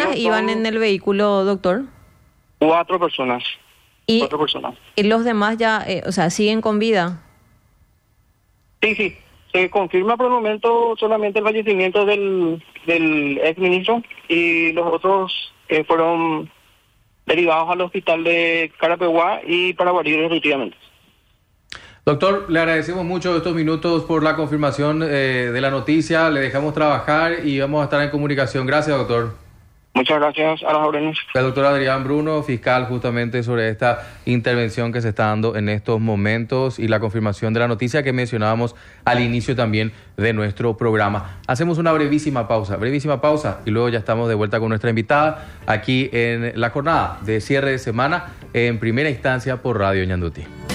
iban en el vehículo, doctor? 4 personas. ¿Y 4 personas. ¿Y los demás ya, siguen con vida? Sí. Se confirma por el momento solamente el fallecimiento del exministro y los otros fueron derivados al hospital de Carapeguá y Paraguarí respectivamente. Doctor, le agradecemos mucho estos minutos por la confirmación de la noticia. Le dejamos trabajar y vamos a estar en comunicación. Gracias, doctor. Muchas gracias, a las órdenes. El doctor Adrián Bruno, fiscal, justamente sobre esta intervención que se está dando en estos momentos y la confirmación de la noticia que mencionábamos al inicio también de nuestro programa. Hacemos una brevísima pausa y luego ya estamos de vuelta con nuestra invitada aquí en la jornada de cierre de semana en Primera Instancia por Radio Ñanduti.